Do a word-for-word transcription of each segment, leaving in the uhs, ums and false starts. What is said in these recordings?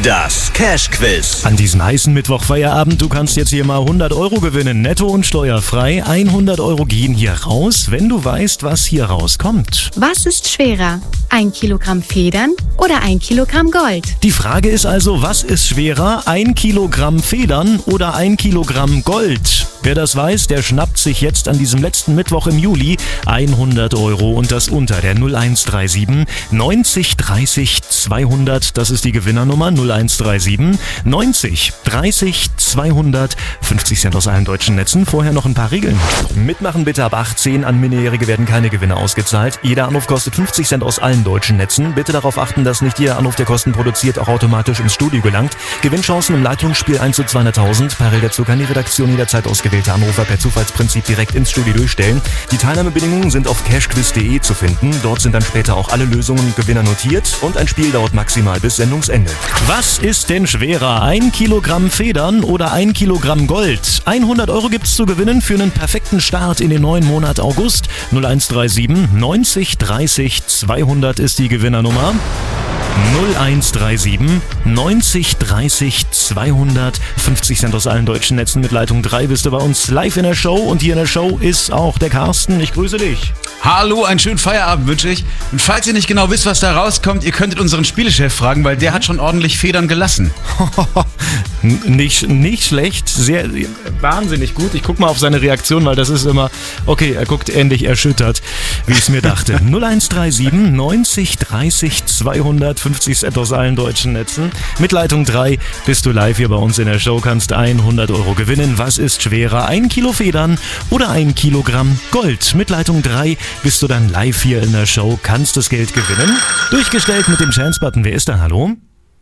Das Cash-Quiz. An diesem heißen Mittwoch-Feierabend, du kannst jetzt hier mal hundert Euro gewinnen, netto und steuerfrei. hundert Euro gehen hier raus, wenn du weißt, was hier rauskommt. Was ist schwerer? Ein Kilogramm Federn oder ein Kilogramm Gold? Die Frage ist also, was ist schwerer? Ein Kilogramm Federn oder ein Kilogramm Gold? Wer das weiß, der schnappt sich jetzt an diesem letzten Mittwoch im Juli hundert Euro und das unter der null eins drei sieben neunzig dreißig zweihundert. Das ist die Gewinnernummer null eins drei sieben neunzig dreißig zweihundert. fünfzig Cent aus allen deutschen Netzen. Vorher noch ein paar Regeln. Mitmachen bitte ab achtzehn. An Minderjährige werden keine Gewinne ausgezahlt. Jeder Anruf kostet fünfzig Cent aus allen deutschen Netzen. Bitte darauf achten, dass nicht jeder Anruf, der Kosten produziert, auch automatisch ins Studio gelangt. Gewinnchancen im Leitungsspiel eins zu zweihunderttausend. Parallel dazu kann die Redaktion jederzeit ausgewählte Anrufer per Zufallsprinzip direkt ins Studio durchstellen. Die Teilnahmebedingungen sind auf cashquiz punkt de zu finden. Dort sind dann später auch alle Lösungen und Gewinner notiert und ein Spiel dauert maximal bis Sendungsende. Was ist denn schwerer? Ein Kilogramm Federn oder ein Kilogramm Gold? hundert Euro gibt's zu gewinnen für einen perfekten Start in den neuen Monat August. null eins drei sieben neunzig dreißig zweihundert ist die Gewinnernummer. null eins drei sieben neunzig dreißig zweihundert. fünfzig Cent aus allen deutschen Netzen. Mit Leitung drei bist du bei uns live in der Show. Und hier in der Show ist auch der Carsten. Ich grüße dich. Hallo, einen schönen Feierabend wünsche ich. Und falls ihr nicht genau wisst, was da rauskommt, ihr könntet unseren Spielechef fragen, weil der hat schon ordentlich Federn gelassen. nicht, nicht schlecht, sehr wahnsinnig gut. Ich guck mal auf seine Reaktion, weil das ist immer, okay, er guckt ähnlich erschüttert, wie ich es mir dachte. null eins drei sieben neunzig dreißig zweihundert. fünfzig Cent aus allen deutschen Netzen. Mit Leitung drei bist du live hier bei uns in der Show, kannst hundert Euro gewinnen. Was ist schwerer? Ein Kilo Federn oder ein Kilogramm Gold? Mit Leitung drei bist du dann live hier in der Show, kannst das Geld gewinnen. Durchgestellt mit dem Chance-Button. Wer ist da? Hallo?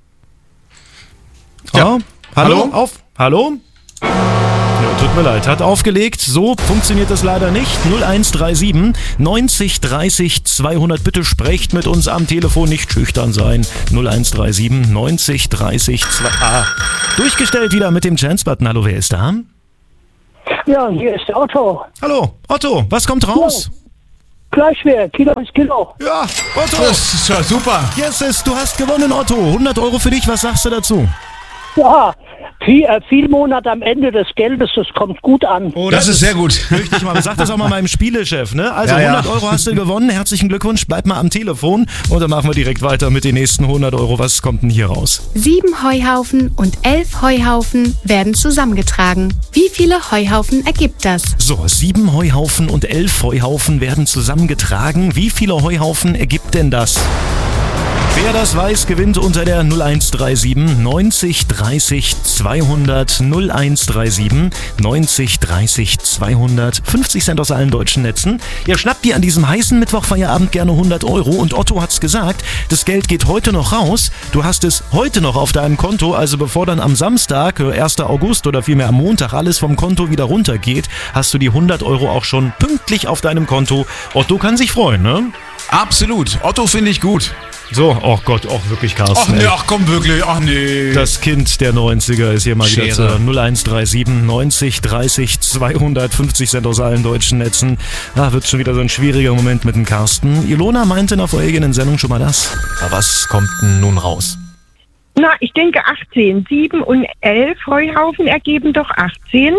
Ja. Oh, hallo? Hallo? Auf? Hallo? Ja, tut mir leid, hat aufgelegt. So funktioniert das leider nicht. null eins drei sieben neunzig dreißig zweihundert. Bitte sprecht mit uns am Telefon, nicht schüchtern sein. null eins drei sieben neunzig dreißig zweihundert. Ah. Durchgestellt wieder mit dem Chance-Button. Hallo, wer ist da? Ja, hier ist Otto. Hallo, Otto, was kommt raus? Ja. Gleichwert, Kilo ist Kilo. Ja, Otto. Das ist ja super. Yes, yes, du hast gewonnen, Otto. hundert Euro für dich, was sagst du dazu? Ja, viel, äh, viel Monat am Ende des Geldes, das kommt gut an. Oh, das, das ist sehr gut. Richtig mal. Sag das auch mal meinem Spielechef, ne? Also ja, ja. hundert Euro hast du gewonnen. Herzlichen Glückwunsch. Bleib mal am Telefon und dann machen wir direkt weiter mit den nächsten hundert Euro. Was kommt denn hier raus? Sieben Heuhaufen und elf Heuhaufen werden zusammengetragen. Wie viele Heuhaufen ergibt das? So, sieben Heuhaufen und elf Heuhaufen werden zusammengetragen. Wie viele Heuhaufen ergibt denn das? Wer das weiß, gewinnt unter der null eins drei sieben neunzig dreißig zweihundert. null eins drei sieben neunzig dreißig zweihundert. fünfzig Cent aus allen deutschen Netzen. Ihr schnappt dir an diesem heißen Mittwochfeierabend gerne hundert Euro. Und Otto hat's gesagt, das Geld geht heute noch raus. Du hast es heute noch auf deinem Konto. Also bevor dann am Samstag, ersten August oder vielmehr am Montag alles vom Konto wieder runtergeht, hast du die hundert Euro auch schon pünktlich auf deinem Konto. Otto kann sich freuen, ne? Absolut. Otto finde ich gut. So, oh Gott, auch wirklich, Carsten. Ach nee, ach komm wirklich, ach nee. Das Kind der neunziger ist hier mal Schere. wieder zur null eins drei sieben neunzig dreißig zweihundert. fünfzig Cent aus allen deutschen Netzen. Ah, wird schon wieder so ein schwieriger Moment mit dem Carsten. Ilona meinte in der vorherigen Sendung schon mal das. Aber was kommt denn nun raus? Na, ich denke achtzehn. sieben und elf Heuhaufen ergeben doch achtzehn.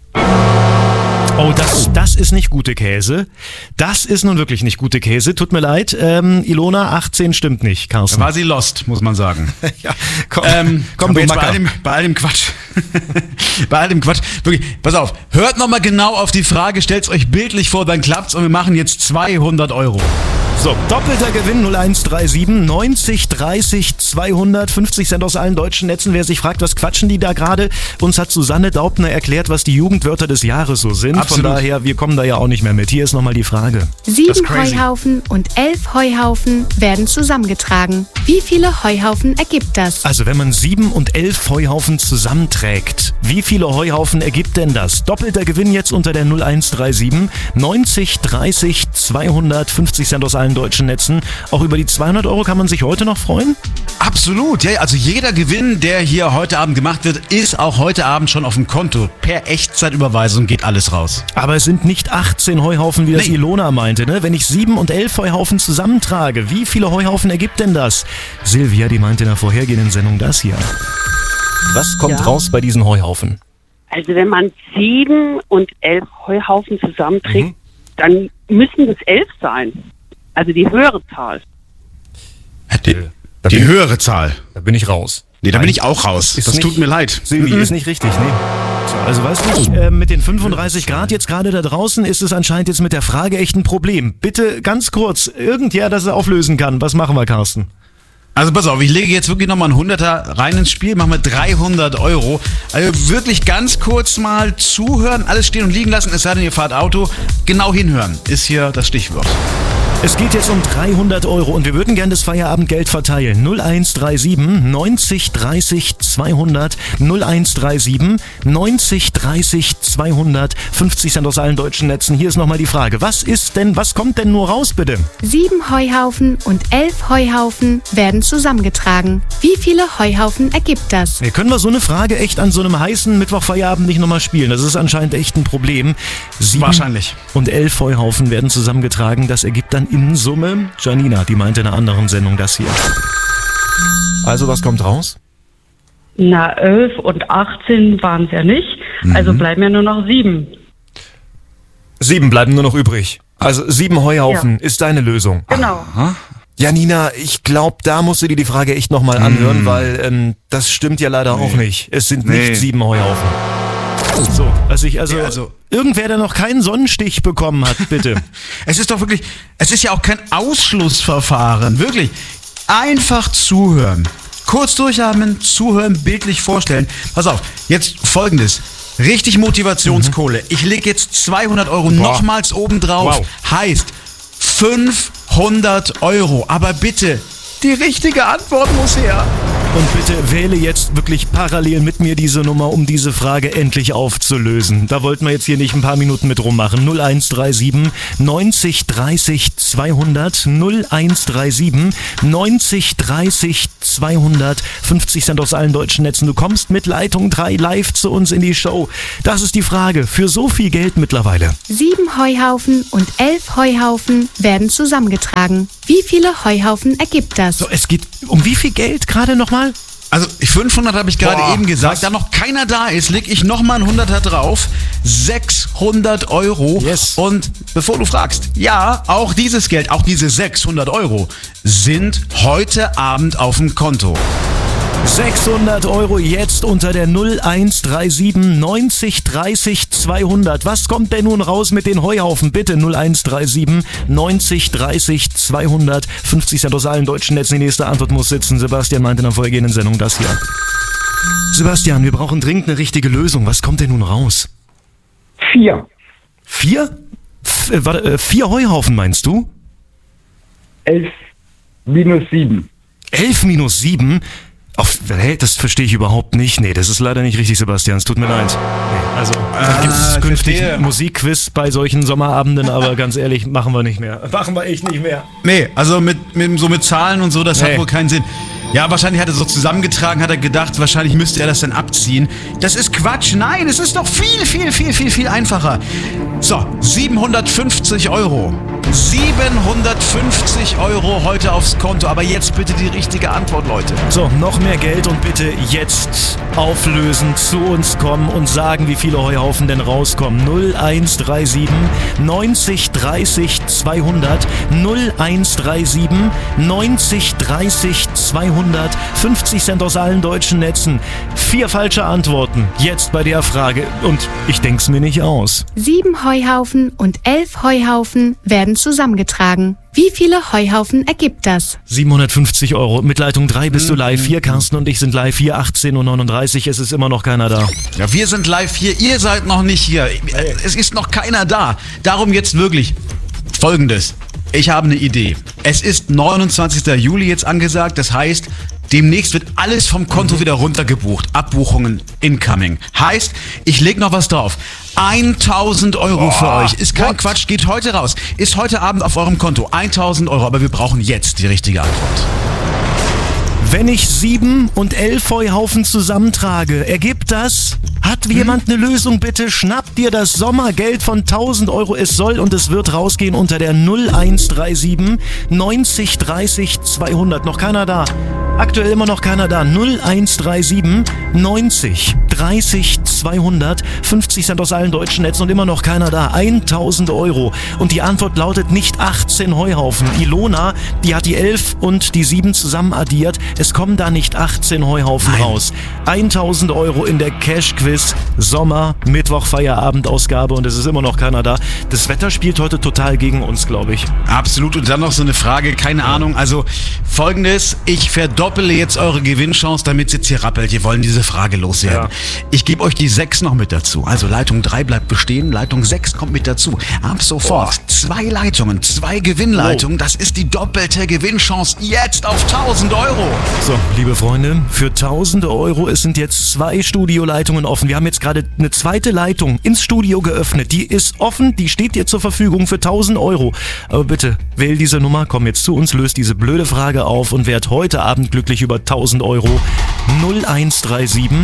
Oh, das, das ist nicht gute Käse. Das ist nun wirklich nicht gute Käse. Tut mir leid. Ähm, Ilona, achtzehn stimmt nicht, Carsten. Da war sie lost, muss man sagen. ja, komm, ähm, komm du jetzt bei Macker. all, dem, bei all dem Quatsch. bei all dem Quatsch. Wirklich, pass auf. Hört nochmal genau auf die Frage, stellt's euch bildlich vor, dann klappt's und wir machen jetzt zweihundert Euro. So, doppelter Gewinn null eins drei sieben neunzig dreißig zweihundert. fünfzig Cent aus allen deutschen Netzen. Wer sich fragt, was quatschen die da gerade? Uns hat Susanne Daubner erklärt, was die Jugendwörter des Jahres so sind. Absolut. Von daher, wir kommen da ja auch nicht mehr mit. Hier ist nochmal die Frage. Sieben Heuhaufen und elf Heuhaufen werden zusammengetragen. Wie viele Heuhaufen ergibt das? Also wenn man sieben und elf Heuhaufen zusammenträgt, wie viele Heuhaufen ergibt denn das? Doppelter Gewinn jetzt unter der null eins drei sieben neunzig dreißig zweihundert. fünfzig Cent aus allen deutschen Netzen. Auch über die zweihundert Euro kann man sich heute noch freuen? Absolut, ja, also jeder Gewinn, der hier heute Abend gemacht wird, ist auch heute Abend schon auf dem Konto. Per Echtzeitüberweisung geht alles raus. Aber es sind nicht achtzehn Heuhaufen, wie das Nee. Ilona meinte, ne? Wenn ich sieben und elf Heuhaufen zusammentrage, wie viele Heuhaufen ergibt denn das? Silvia, die meinte in der vorhergehenden Sendung das hier. Was kommt Ja. raus bei diesen Heuhaufen? Also wenn man sieben und elf Heuhaufen zusammenträgt, Mhm. dann müssen es elf sein. Also die höhere Zahl. Die, Da die bin, höhere Zahl. da bin ich raus. Nee, da Nein. bin ich auch raus. Ist Das nicht- tut mir leid. Silvi, Mhm. ist nicht richtig, nee. So, also weißt du, äh, mit den fünfunddreißig Grad jetzt gerade da draußen ist es anscheinend jetzt mit der Frage echt ein Problem. Bitte ganz kurz, irgendwer, das er auflösen kann. Was machen wir, Carsten? Also pass auf, ich lege jetzt wirklich nochmal einen Hunderter rein ins Spiel, machen wir dreihundert Euro. Also wirklich ganz kurz mal zuhören, alles stehen und liegen lassen, es sei denn, ihr fahrt Auto. Genau hinhören ist hier das Stichwort. Es geht jetzt um dreihundert Euro und wir würden gern das Feierabendgeld verteilen. null eins drei sieben neunzig dreißig zweihundert null eins drei sieben neunzig dreißig zweihundert fünfzig Cent aus allen deutschen Netzen. Hier ist nochmal die Frage. Was ist denn, was kommt denn nur raus, bitte? Sieben Heuhaufen und elf Heuhaufen werden zusammengetragen. Wie viele Heuhaufen ergibt das? Wir können wir so eine Frage echt an so einem heißen Mittwochfeierabend nicht nochmal spielen. Das ist anscheinend echt ein Problem. Sieben Wahrscheinlich. und elf Heuhaufen werden zusammengetragen. Das ergibt dann in Summe, Janina, die meinte in einer anderen Sendung das hier. Also was kommt raus? Na, elf und achtzehn waren es ja nicht. Also bleiben ja nur noch sieben. Sieben bleiben nur noch übrig. Also sieben Heuhaufen ist deine Lösung. Genau. Janina, ich glaube, da musst du dir die Frage echt nochmal anhören, weil ähm, das stimmt ja leider auch nicht. Es sind Nee. nicht sieben Heuhaufen. So, also ich, also, Nee, also- irgendwer, der noch keinen Sonnenstich bekommen hat, bitte. Es ist doch wirklich, es ist ja auch kein Ausschlussverfahren, wirklich. Einfach zuhören. Kurz durchatmen, zuhören, bildlich vorstellen. Pass auf, jetzt Folgendes. Richtig Motivationskohle. Ich lege jetzt zweihundert Euro nochmals obendrauf. Wow. Heißt fünfhundert Euro. Aber bitte, die richtige Antwort muss her. Und bitte wähle jetzt wirklich parallel mit mir diese Nummer, um diese Frage endlich aufzulösen. Da wollten wir jetzt hier nicht ein paar Minuten mit rummachen. null eins drei sieben neunzig dreißig zweihundert null eins drei sieben neunzig dreißig zweihundert fünfzig Cent aus allen deutschen Netzen. Du kommst mit Leitung drei live zu uns in die Show. Das ist die Frage. Für so viel Geld mittlerweile. Sieben Heuhaufen und elf Heuhaufen werden zusammengetragen. Wie viele Heuhaufen ergibt das? So, es geht um wie viel Geld gerade nochmal? Also fünfhundert habe ich gerade Boah, eben gesagt. krass. Da noch keiner da ist, leg ich nochmal einen Hunderter drauf. sechshundert Euro. Yes. Und bevor du fragst, ja, auch dieses Geld, auch diese sechshundert Euro sind heute Abend auf dem Konto. sechshundert Euro jetzt unter der null eins drei sieben neunzig dreißig zweihundert. Was kommt denn nun raus mit den Heuhaufen? Bitte null eins drei sieben neunzig dreißig zweihundert fünfzig Cent aus allen deutschen Netzen. Die nächste Antwort muss sitzen. Sebastian meinte in der vorhergehenden Sendung das hier. Sebastian, wir brauchen dringend eine richtige Lösung. Was kommt denn nun raus? Vier. Vier? F äh, warte, äh, vier Heuhaufen meinst du? Elf minus sieben. Elf minus sieben? Auf, hä, das verstehe ich überhaupt nicht. Nee, das ist leider nicht richtig, Sebastian. Es tut mir leid. Nee, also, dann gibt es ich künftig verstehe. Musikquiz bei solchen Sommerabenden, aber ganz ehrlich, machen wir nicht mehr. Machen wir echt nicht mehr. Nee, also mit, mit so mit Zahlen und so, das Nee. hat wohl keinen Sinn. Ja, wahrscheinlich hat er so zusammengetragen, hat er gedacht, wahrscheinlich müsste er das dann abziehen. Das ist Quatsch. Nein, es ist doch viel, viel, viel, viel, viel einfacher. So, siebenhundertfünfzig Euro. siebenhundertfünfzig Euro heute aufs Konto. Aber jetzt bitte die richtige Antwort, Leute. So, noch mehr Geld und bitte jetzt auflösen, zu uns kommen und sagen, wie viele Heuhaufen denn rauskommen. null eins drei sieben neunzig dreißig zweihundert null eins drei sieben neunzig dreißig zweihundert fünfzig Cent aus allen deutschen Netzen. Vier falsche Antworten jetzt bei der Frage und ich denk's mir nicht aus. Sieben Heuhaufen und elf Heuhaufen werden zusammengetragen. Wie viele Heuhaufen ergibt das? siebenhundertfünfzig Euro. Mit Leitung drei bist du live. Hier, Carsten und ich sind live. Hier, achtzehn Uhr neununddreißig. Es ist immer noch keiner da. Ja, wir sind live hier. Ihr seid noch nicht hier. Es ist noch keiner da. Darum jetzt wirklich Folgendes. Ich habe eine Idee. Es ist neunundzwanzigster Juli jetzt angesagt. Das heißt, demnächst wird alles vom Konto wieder runtergebucht. Abbuchungen incoming. Heißt, ich lege noch was drauf. tausend Euro für euch. Ist kein Quatsch, geht heute raus. Ist heute Abend auf eurem Konto. tausend Euro, aber wir brauchen jetzt die richtige Antwort. Wenn ich sieben und elf Heuhaufen zusammentrage, ergibt das? Hat jemand eine Lösung, bitte? Schnapp dir das Sommergeld von tausend Euro. Es soll und es wird rausgehen unter der null eins drei sieben neunzig dreißig zweihundert. Noch keiner da. Aktuell immer noch keiner da. null eins drei sieben neunzig dreißig zweihundert. fünfzig Cent aus allen deutschen Netzen und immer noch keiner da. tausend Euro. Und die Antwort lautet nicht achtzehn Heuhaufen. Ilona, die hat die elf und die sieben zusammen addiert. Es kommen da nicht achtzehn Heuhaufen Nein. raus. tausend Euro in der Cash-Quiz Sommer Mittwoch Feierabend-Ausgabe und es ist immer noch keiner da. Das Wetter spielt heute total gegen uns, glaube ich. Absolut. Und dann noch so eine Frage, keine Ahnung. Also folgendes, ich verdoppele jetzt eure Gewinnchance, damit es jetzt hier rappelt. Wir wollen diese Frage loswerden. Ja. Ich gebe euch die sechs noch mit dazu. Also Leitung drei bleibt bestehen, Leitung sechs kommt mit dazu. Ab sofort Boah. zwei Leitungen, zwei Gewinnleitungen. Das ist die doppelte Gewinnchance jetzt auf tausend Euro. So, liebe Freunde, für tausende Euro, es sind jetzt zwei Studioleitungen offen. Wir haben jetzt gerade eine zweite Leitung ins Studio geöffnet. Die ist offen, die steht dir zur Verfügung für tausend Euro. Aber bitte, wähl diese Nummer, komm jetzt zu uns, löst diese blöde Frage auf und werd heute Abend glücklich über tausend Euro. null eins drei sieben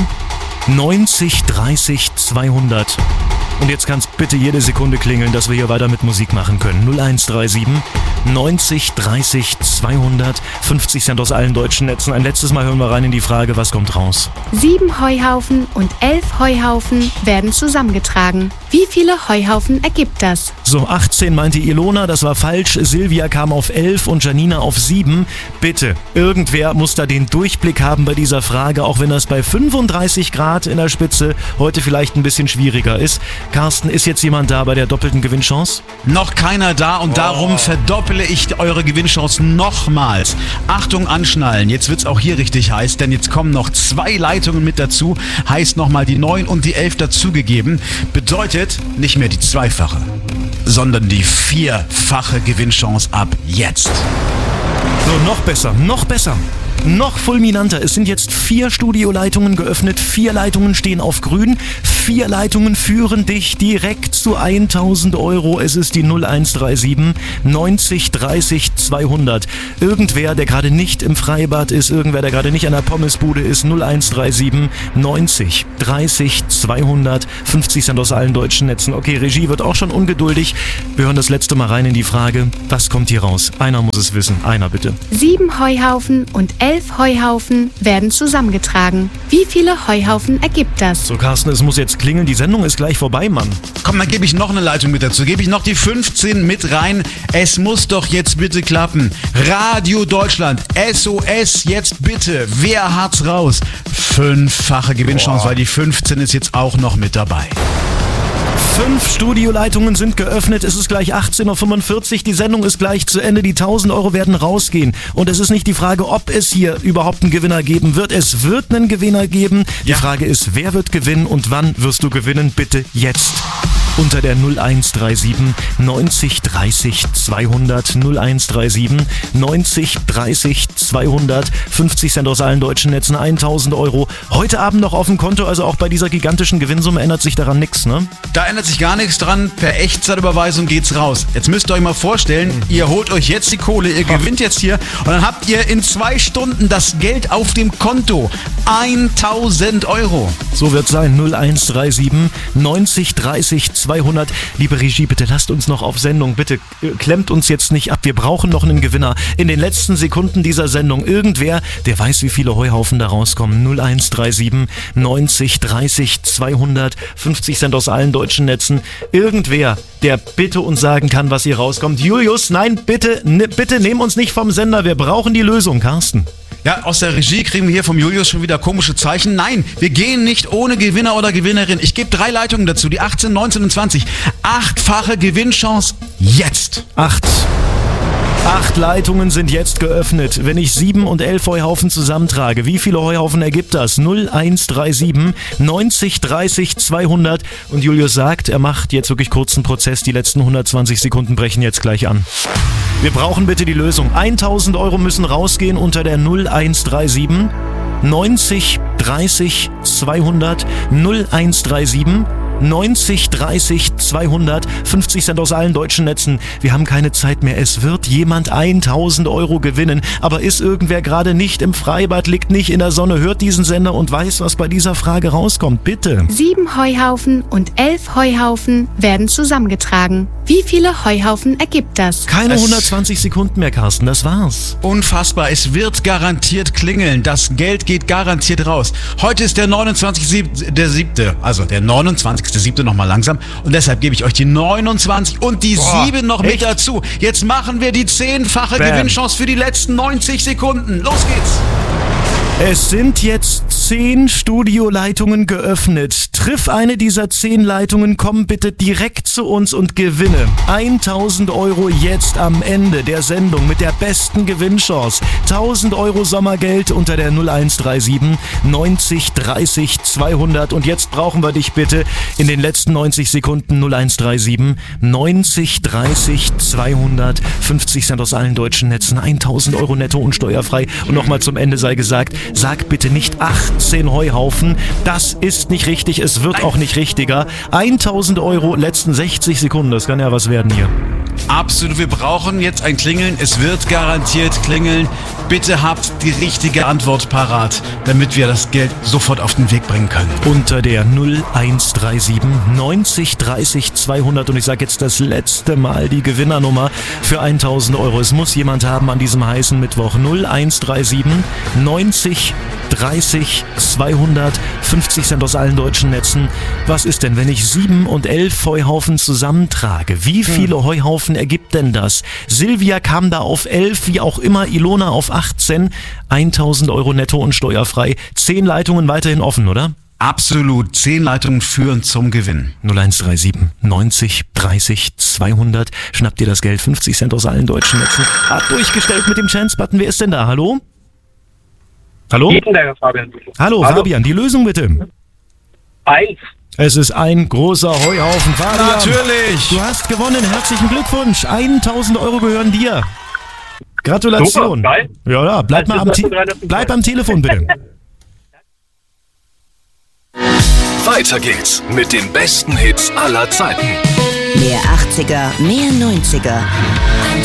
neunzig dreißig zweihundert. Und jetzt kann es bitte jede Sekunde klingeln, dass wir hier weiter mit Musik machen können. null eins drei sieben neunzig dreißig zweihundert. fünfzig Cent aus allen deutschen Netzen. Ein letztes Mal hören wir rein in die Frage, was kommt raus? Sieben Heuhaufen und elf Heuhaufen werden zusammengetragen. Wie viele Heuhaufen ergibt das? So, achtzehn meinte Ilona, das war falsch. Silvia kam auf elf und Janina auf sieben. Bitte, irgendwer muss da den Durchblick haben bei dieser Frage, auch wenn das bei fünfunddreißig Grad in der Spitze heute vielleicht ein bisschen schwieriger ist. Carsten, ist jetzt jemand da bei der doppelten Gewinnchance? Noch keiner da und darum verdoppele ich eure Gewinnchance nochmals. Achtung, anschnallen. Jetzt wird's auch hier richtig heiß, denn jetzt kommen noch zwei Leitungen mit dazu. Heißt nochmal die neun und die elf dazugegeben. Bedeutet nicht mehr die zweifache, sondern die vierfache Gewinnchance ab jetzt. So, noch besser, noch besser. Noch fulminanter. Es sind jetzt vier Studioleitungen geöffnet. Vier Leitungen stehen auf grün. Vier Leitungen führen dich direkt zu tausend Euro. Es ist die null eins drei sieben neunzig dreißig zweihundert. Irgendwer, der gerade nicht im Freibad ist, irgendwer, der gerade nicht an der Pommesbude ist, null eins drei sieben neunzig dreißig zweihundert. fünfzig Cent aus allen deutschen Netzen. Okay, Regie wird auch schon ungeduldig. Wir hören das letzte Mal rein in die Frage. Was kommt hier raus? Einer muss es wissen. Einer bitte. Sieben Heuhaufen und elf Heuhaufen werden zusammengetragen. Wie viele Heuhaufen ergibt das? So, Carsten, es muss jetzt klingeln. Die Sendung ist gleich vorbei, Mann. Komm, dann gebe ich noch eine Leitung mit dazu. Gebe ich noch die fünfzehn mit rein. Es muss doch jetzt bitte klappen. Radio Deutschland, S O S, jetzt bitte. Wer hat's raus? Fünffache Gewinnchance, Boah. weil die fünfzehn ist jetzt auch noch mit dabei. Fünf Studioleitungen sind geöffnet. Es ist gleich achtzehn Uhr fünfundvierzig. Die Sendung ist gleich zu Ende. Die tausend Euro werden rausgehen. Und es ist nicht die Frage, ob es hier überhaupt einen Gewinner geben wird. Es wird einen Gewinner geben. Die Ja. Frage ist, wer wird gewinnen und wann wirst du gewinnen? Bitte jetzt. Unter der null eins drei sieben neunzig dreißig zweihundert. null eins drei sieben neunzig dreißig zweihundert. fünfzig Cent aus allen deutschen Netzen. tausend Euro. Heute Abend noch auf dem Konto. Also auch bei dieser gigantischen Gewinnsumme ändert sich daran nichts, ne? Da ändert sich gar nichts dran. Per Echtzeitüberweisung geht's raus. Jetzt müsst ihr euch mal vorstellen, ihr holt euch jetzt die Kohle, ihr gewinnt jetzt hier und dann habt ihr in zwei Stunden das Geld auf dem Konto. tausend Euro. So wird sein. null eins drei sieben neunzig dreißig zweihundert. Liebe Regie, bitte lasst uns noch auf Sendung. Bitte äh, klemmt uns jetzt nicht ab. Wir brauchen noch einen Gewinner. In den letzten Sekunden dieser Sendung. Irgendwer, der weiß, wie viele Heuhaufen da rauskommen. null eins drei sieben neunzig dreißig zweihundert. fünfzig Cent aus allen deutschen Netzen. Irgendwer, der bitte uns sagen kann, was hier rauskommt. Julius, nein, bitte, ne, bitte nehm uns nicht vom Sender. Wir brauchen die Lösung, Carsten. Ja, aus der Regie kriegen wir hier vom Julius schon wieder komische Zeichen. Nein, wir gehen nicht ohne Gewinner oder Gewinnerin. Ich gebe drei Leitungen dazu, die achtzehn, neunzehn und zwanzig. Achtfache Gewinnchance jetzt. Acht. Acht Leitungen sind jetzt geöffnet. Wenn ich sieben und elf Heuhaufen zusammentrage, wie viele Heuhaufen ergibt das? null eins drei sieben neunzig dreißig zweihundert. Und Julius sagt, er macht jetzt wirklich kurzen Prozess. Die letzten hundertzwanzig Sekunden brechen jetzt gleich an. Wir brauchen bitte die Lösung. tausend Euro müssen rausgehen unter der null eins drei sieben neunzig dreißig zweihundert. null eins drei sieben neunzig dreißig zweihundert, fünfzig Cent aus allen deutschen Netzen. Wir haben keine Zeit mehr. Es wird jemand tausend Euro gewinnen. Aber ist irgendwer gerade nicht im Freibad, liegt nicht in der Sonne, hört diesen Sender und weiß, was bei dieser Frage rauskommt? Bitte. Sieben Heuhaufen und elf Heuhaufen werden zusammengetragen. Wie viele Heuhaufen ergibt das? Keine Es- hundertzwanzig Sekunden mehr, Carsten. Das war's. Unfassbar, es wird garantiert klingeln. Das Geld geht garantiert raus. Heute ist der neunundzwanzigste der siebte, also der neunundzwanzigste siebte nochmal langsam. Und deshalb gebe ich euch die neunundzwanzig und die Boah, sieben noch mit echt? dazu. Jetzt machen wir die zehnfache Bam. Gewinnchance für die letzten neunzig Sekunden. Los geht's! Es sind jetzt zehn Studioleitungen geöffnet. Triff eine dieser zehn Leitungen, komm bitte direkt zu uns und gewinne tausend Euro jetzt am Ende der Sendung mit der besten Gewinnchance. tausend Euro Sommergeld unter der null eins drei sieben neunzig dreißig zweihundert. Und jetzt brauchen wir dich bitte in den letzten neunzig Sekunden null eins drei sieben neunzig dreißig zweihundert. fünfzig Cent aus allen deutschen Netzen, tausend Euro netto und steuerfrei. Und nochmal zum Ende sei gesagt, sag bitte nicht achtzehn Heuhaufen. Das ist nicht richtig, es wird auch nicht richtiger. tausend Euro, letzten sechzig Sekunden, das kann ja was werden hier. Absolut, wir brauchen jetzt ein Klingeln. Es wird garantiert klingeln. Bitte habt die richtige Antwort parat, damit wir das Geld sofort auf den Weg bringen können. Unter der null eins drei sieben neunzig dreißig zweihundert. Und ich sage jetzt das letzte Mal die Gewinnernummer für tausend Euro. Es muss jemand haben an diesem heißen Mittwoch. null eins drei sieben neunzig dreißig zweihundert. fünfzig Cent aus allen deutschen Netzen. Was ist denn, wenn ich sieben und elf Heuhaufen zusammentrage? Wie viele Heuhaufen ergibt denn das? Silvia kam da auf elf, wie auch immer. Ilona auf achtzehn. tausend Euro netto und steuerfrei. zehn Leitungen weiterhin offen, oder? Absolut, zehn Leitungen führen zum Gewinn. null eins drei sieben neunzig dreißig zweihundert. Schnappt ihr das Geld, fünfzig Cent aus allen deutschen Netzen. Hat durchgestellt mit dem Chance-Button. Wer ist denn da? Hallo? Hallo? Jedenberger, Fabian. Hallo, Hallo. Fabian, die Lösung bitte. Eins. Es ist ein großer Heuhaufen. Fabian, Natürlich! du hast gewonnen. Herzlichen Glückwunsch. tausend Euro gehören dir. Gratulation. Super, geil. Ja, ja, bleib, mal am Te- bleib am Telefon bitte. Weiter geht's mit den besten Hits aller Zeiten. Mehr achtziger, mehr neunziger.